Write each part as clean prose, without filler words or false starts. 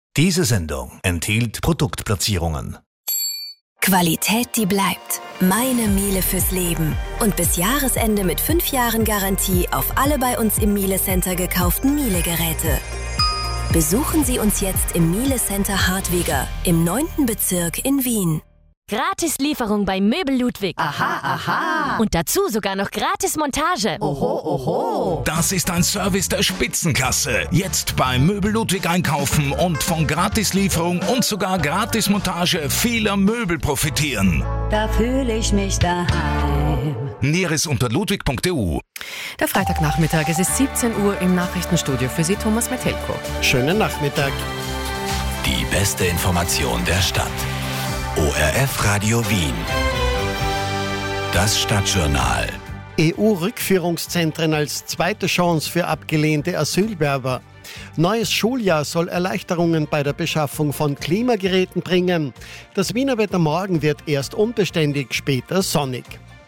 Diese Sendung enthielt Produktplatzierungen. Qualität, die bleibt. Meine Miele fürs Leben. Und bis Jahresende mit 5 Jahren Garantie auf alle bei uns im Miele Center gekauften Miele-Geräte. Besuchen Sie uns jetzt im Miele Center Hartwiger im 9. Bezirk in Wien. Gratislieferung bei Möbel Ludwig. Aha, aha. Und dazu sogar noch gratis Montage. Oho, oho. Das ist ein Service der Spitzenklasse. Jetzt bei Möbel Ludwig einkaufen und von Gratislieferung und sogar Gratismontage vieler Möbel profitieren. Da fühle ich mich daheim. Näheres unter ludwig.eu. Der Freitagnachmittag, es ist 17 Uhr im Nachrichtenstudio. Für Sie Thomas Metelko. Schönen Nachmittag. Die beste Information der Stadt. ORF Radio Wien. Das Stadtjournal. EU-Rückführungszentren als zweite Chance für abgelehnte Asylwerber. Neues Schuljahr soll Erleichterungen bei der Beschaffung von Klimageräten bringen. Das Wiener Wetter morgen wird erst unbeständig, später sonnig.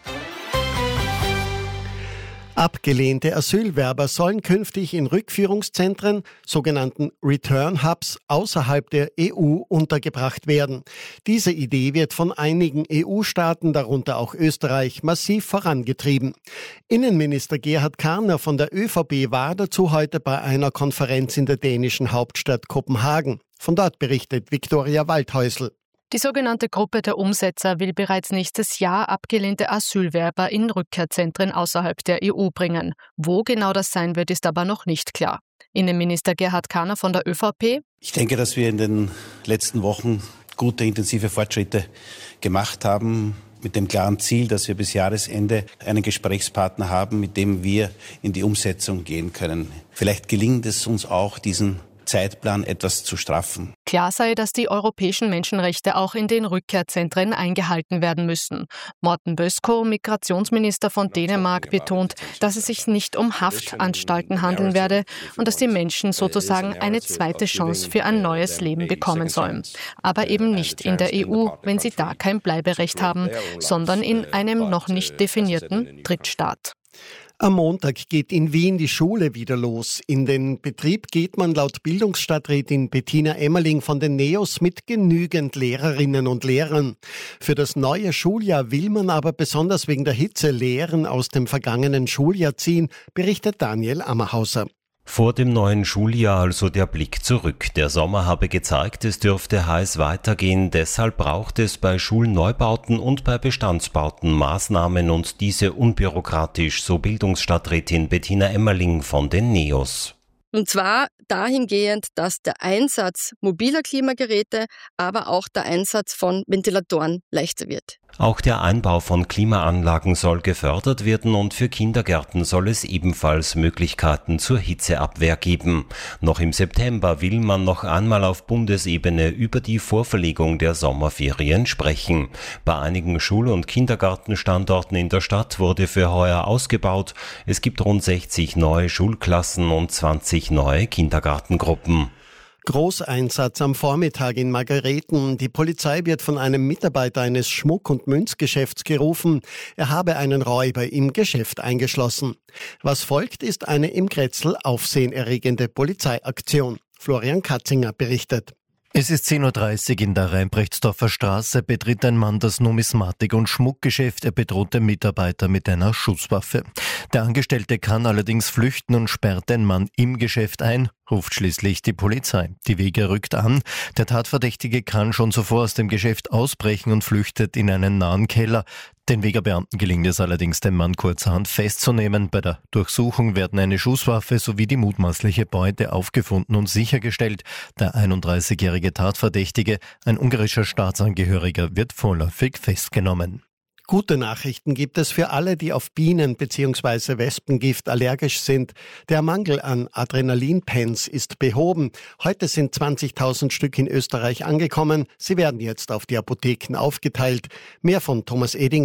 Abgelehnte Asylwerber sollen künftig in Rückführungszentren, sogenannten Return Hubs, außerhalb der EU untergebracht werden. Diese Idee wird von einigen EU-Staaten, darunter auch Österreich, massiv vorangetrieben. Innenminister Gerhard Karner von der ÖVP war dazu heute bei einer Konferenz in der dänischen Hauptstadt Kopenhagen. Von dort berichtet Viktoria Waldhäusl. Die sogenannte Gruppe der Umsetzer will bereits nächstes Jahr abgelehnte Asylwerber in Rückkehrzentren außerhalb der EU bringen. Wo genau das sein wird, ist aber noch nicht klar. Innenminister Gerhard Karner von der ÖVP. Ich denke, dass wir in den letzten Wochen gute, intensive Fortschritte gemacht haben, mit dem klaren Ziel, dass wir bis Jahresende einen Gesprächspartner haben, mit dem wir in die Umsetzung gehen können. Vielleicht gelingt es uns auch, diesen Zeitplan etwas zu straffen. Klar sei, dass die europäischen Menschenrechte auch in den Rückkehrzentren eingehalten werden müssen. Morten Bødskov, Migrationsminister von Dänemark, betont, dass es sich nicht um Haftanstalten handeln werde und dass die Menschen sozusagen eine zweite Chance für ein neues Leben bekommen sollen. Aber eben nicht in der EU, wenn sie da kein Bleiberecht haben, sondern in einem noch nicht definierten Drittstaat. Am Montag geht in Wien die Schule wieder los. In den Betrieb geht man laut Bildungsstadträtin Bettina Emmerling von den NEOS mit genügend Lehrerinnen und Lehrern. Für das neue Schuljahr will man aber besonders wegen der Hitze Lehren aus dem vergangenen Schuljahr ziehen, berichtet Daniel Ammerhauser. Vor dem neuen Schuljahr also der Blick zurück. Der Sommer habe gezeigt, es dürfte heiß weitergehen. Deshalb braucht es bei Schulneubauten und bei Bestandsbauten Maßnahmen und diese unbürokratisch, so Bildungsstadträtin Bettina Emmerling von den NEOS. Und zwar dahingehend, dass der Einsatz mobiler Klimageräte, aber auch der Einsatz von Ventilatoren leichter wird. Auch der Einbau von Klimaanlagen soll gefördert werden und für Kindergärten soll es ebenfalls Möglichkeiten zur Hitzeabwehr geben. Noch im September will man noch einmal auf Bundesebene über die Vorverlegung der Sommerferien sprechen. Bei einigen Schul- und Kindergartenstandorten in der Stadt wurde für heuer ausgebaut. Es gibt rund 60 neue Schulklassen und 20 neue Kindergartengruppen. Großeinsatz am Vormittag in Margareten. Die Polizei wird von einem Mitarbeiter eines Schmuck- und Münzgeschäfts gerufen. Er habe einen Räuber im Geschäft eingeschlossen. Was folgt, ist eine im Grätzl aufsehenerregende Polizeiaktion. Florian Katzinger berichtet. Es ist 10.30 Uhr in der Rheinbrechtsdorfer Straße, betritt ein Mann das Numismatik- und Schmuckgeschäft. Er bedroht den Mitarbeiter mit einer Schusswaffe. Der Angestellte kann allerdings flüchten und sperrt den Mann im Geschäft ein, ruft schließlich die Polizei. Die Wege rückt an. Der Tatverdächtige kann schon zuvor aus dem Geschäft ausbrechen und flüchtet in einen nahen Keller. Den Wegerbeamten gelingt es allerdings, den Mann kurzerhand festzunehmen. Bei der Durchsuchung werden eine Schusswaffe sowie die mutmaßliche Beute aufgefunden und sichergestellt. Der 31-jährige Tatverdächtige, ein ungarischer Staatsangehöriger, wird vorläufig festgenommen. Gute Nachrichten gibt es für alle, die auf Bienen- bzw. Wespengift allergisch sind. Der Mangel an Adrenalinpens ist behoben. Heute sind 20.000 Stück in Österreich angekommen. Sie werden jetzt auf die Apotheken aufgeteilt. Mehr von Thomas Edinger.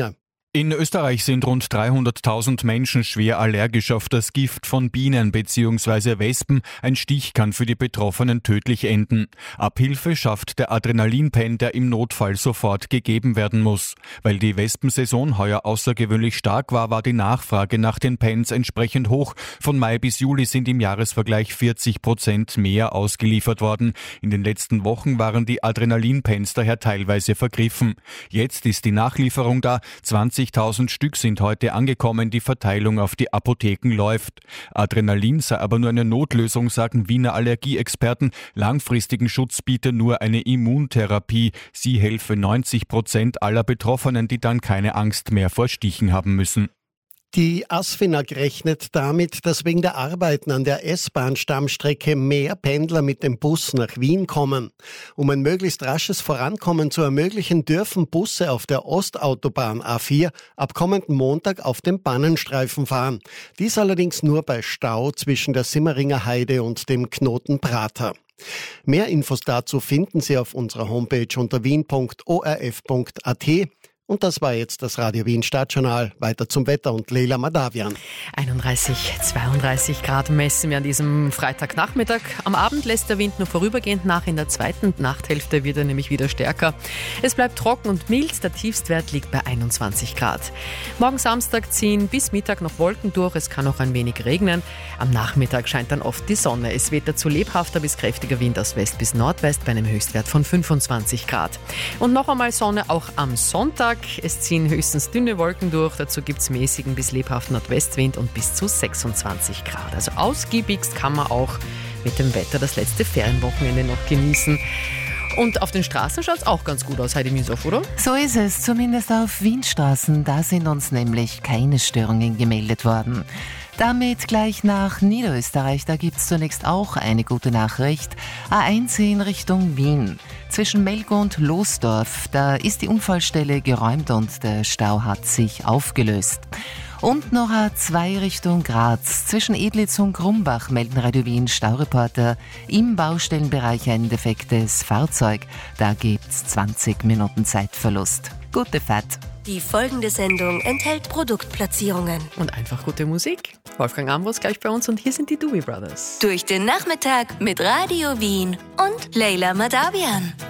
In Österreich sind rund 300.000 Menschen schwer allergisch auf das Gift von Bienen bzw. Wespen. Ein Stich kann für die Betroffenen tödlich enden. Abhilfe schafft der Adrenalinpen, der im Notfall sofort gegeben werden muss. Weil die Wespensaison heuer außergewöhnlich stark war, war die Nachfrage nach den Pens entsprechend hoch. Von Mai bis Juli sind im Jahresvergleich 40% mehr ausgeliefert worden. In den letzten Wochen waren die Adrenalinpens daher teilweise vergriffen. Jetzt ist die Nachlieferung da. 20.000 Stück sind heute angekommen, die Verteilung auf die Apotheken läuft. Adrenalin sei aber nur eine Notlösung, sagen Wiener Allergieexperten. Langfristigen Schutz biete nur eine Immuntherapie. Sie helfe 90% aller Betroffenen, die dann keine Angst mehr vor Stichen haben müssen. Die ASFINAG rechnet damit, dass wegen der Arbeiten an der S-Bahn-Stammstrecke mehr Pendler mit dem Bus nach Wien kommen. Um ein möglichst rasches Vorankommen zu ermöglichen, dürfen Busse auf der Ostautobahn A4 ab kommenden Montag auf dem Bannenstreifen fahren. Dies allerdings nur bei Stau zwischen der Simmeringer Heide und dem Knoten Prater. Mehr Infos dazu finden Sie auf unserer Homepage unter wien.orf.at. Und das war jetzt das Radio Wien Stadtjournal. Weiter zum Wetter und Leila Madavian. 31, 32 Grad messen wir an diesem Freitagnachmittag. Am Abend lässt der Wind nur vorübergehend nach. In der zweiten Nachthälfte wird er nämlich wieder stärker. Es bleibt trocken und mild. Der Tiefstwert liegt bei 21 Grad. Morgen Samstag ziehen bis Mittag noch Wolken durch. Es kann auch ein wenig regnen. Am Nachmittag scheint dann oft die Sonne. Es weht dazu lebhafter bis kräftiger Wind aus West bis Nordwest bei einem Höchstwert von 25 Grad. Und noch einmal Sonne auch am Sonntag. Es ziehen höchstens dünne Wolken durch, dazu gibt es mäßigen bis lebhaften Nordwestwind und bis zu 26 Grad. Also ausgiebigst kann man auch mit dem Wetter das letzte Ferienwochenende noch genießen. Und auf den Straßen schaut es auch ganz gut aus, Heidi Müsow, oder? So ist es, zumindest auf Wienstraßen. Da sind uns nämlich keine Störungen gemeldet worden. Damit gleich nach Niederösterreich, da gibt es zunächst auch eine gute Nachricht. A1 in Richtung Wien. Zwischen Melgo und Losdorf, da ist die Unfallstelle geräumt und der Stau hat sich aufgelöst. Und noch A2 Richtung Graz. Zwischen Edlitz und Grumbach melden Radio Wien Staureporter im Baustellenbereich ein defektes Fahrzeug. Da gibt's 20 Minuten Zeitverlust. Gute Fahrt. Die folgende Sendung enthält Produktplatzierungen. Und einfach gute Musik. Wolfgang Ambros gleich bei uns und hier sind die Doobie Brothers. Durch den Nachmittag mit Radio Wien und Leila Madavian.